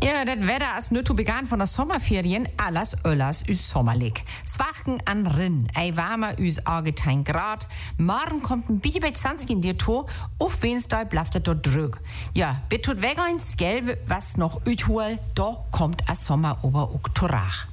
Ja, das Wetter ist nicht zu begann von der Sommerferien, alles öllers üs Sommerlig. Zwachen an Rinn, ei warmer üs 18 Grad. Morgen kommt ein Bibi 20 in dir to, auf Wednesday bleibt es dort drück. Ja, bet tut weg eins, gelbe, was noch üthol, da kommt a Sommer ober Oktorach.